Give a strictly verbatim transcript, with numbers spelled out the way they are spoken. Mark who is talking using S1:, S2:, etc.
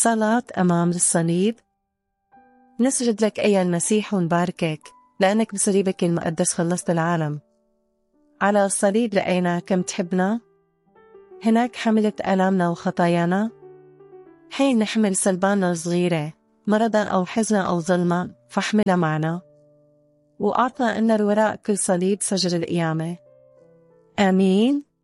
S1: الصلاة أمام الصليب. نسجد لك أيها المسيح ونباركك لأنك بصليبك المقدس خلصت العالم. على الصليب رأينا كم تحبنا، هناك حملت آلامنا وخطايانا. حين نحمل سلباننا الصغيرة، مرضا أو حزنا أو ظلما، فاحملها معنا، وأعطنا أن وراء كل صليب سجل القيامة. آمين.